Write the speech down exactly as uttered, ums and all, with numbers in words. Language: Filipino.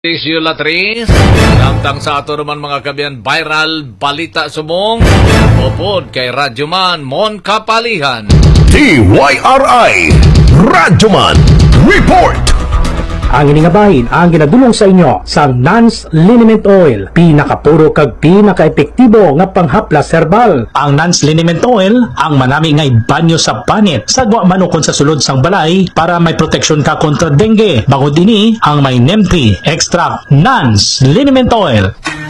Tissue Latris, tangtang sa ato naman mga kabiyan viral balita sumong upod kay Radyoman Mon Kapalihan. D Y R I Radyoman Report. Ang iningabahin ang ginadulong sa inyo sa Nance Liniment Oil, pinakapuro kag pinakaepektibo nga panghaplas herbal. Ang Nance Liniment Oil ang manami ngay banyo sa panit sagwa manukon sa sulod sang balay para may proteksyon ka kontra dengue. Bangod ini ang may neem tree extract Nance Liniment Oil.